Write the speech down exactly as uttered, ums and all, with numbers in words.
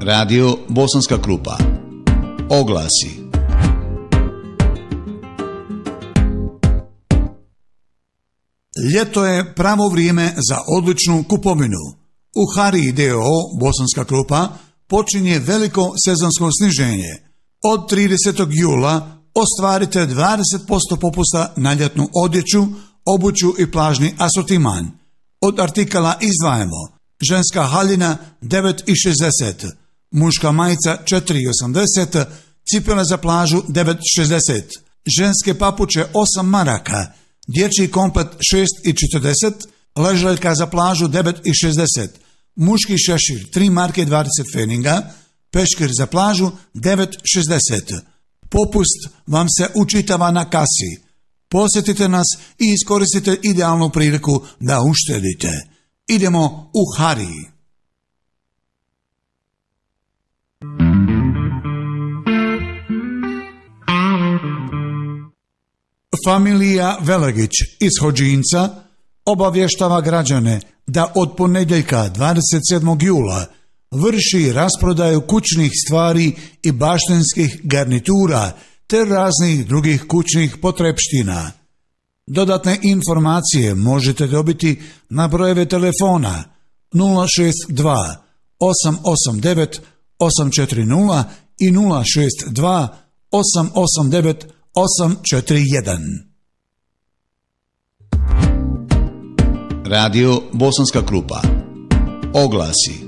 Radio Bosanska Krupa. Oglasi. Ljeto je pravo vrijeme za odličnu kupovinu. U Hari d o o Bosanska Krupa počinje veliko sezonsko sniženje. Od tridesetog jula ostvarite dvadeset posto popusta na ljetnu odjeću, obuću i plažni asortiman. Od artikala izdvajamo ženska haljina devet šezdeset, muška majica četiri osamdeset, cipele za plažu devet šezdeset, ženske papuče osam maraka, dječji komplet šest četrdeset, ležaljka za plažu devet šezdeset, muški šešir tri marke dvadeset feninga, peškir za plažu devet šezdeset. Popust vam se učitava na kasi. Posjetite nas i iskoristite idealnu priliku da uštedite. Idemo u Hari. Familija Velegić iz Hodžinca obavještava građane da od ponedjeljka dvadeset sedmog jula vrši rasprodaju kućnih stvari i baštenskih garnitura te raznih drugih kućnih potrepština. Dodatne informacije možete dobiti na brojeve telefona nula šest dva osam osam devet osam četiri nula i nula šest dva osam osam devet osam četiri jedan. Radio Bosanska Krupa. Oglasi.